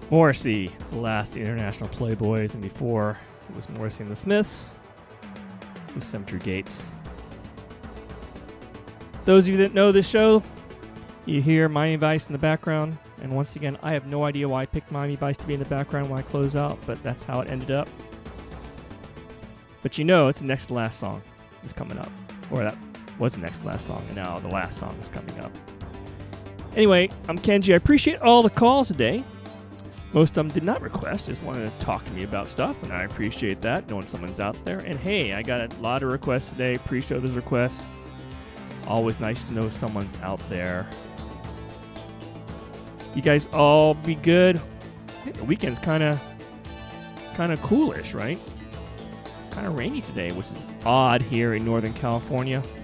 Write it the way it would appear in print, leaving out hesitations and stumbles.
Morrissey, the last International Playboys, and before it was Morrissey and the Smiths with Cemetery Gates. Those of you that know this show, you hear Miami Vice in the background, and once again, I have no idea why I picked Miami Vice to be in the background when I close out, but that's how it ended up. But you know it's the next to last song is coming up, or that was the next to last song, and now the last song is coming up. Anyway, I'm Kenji. I appreciate all the calls today. Most of them did not request, just wanted to talk to me about stuff, and I appreciate that, knowing someone's out there. And hey, I got a lot of requests today. Appreciate those requests. Always nice to know someone's out there. You guys all be good. I think the weekend's kind of coolish, right? Kind of rainy today, which is odd here in Northern California.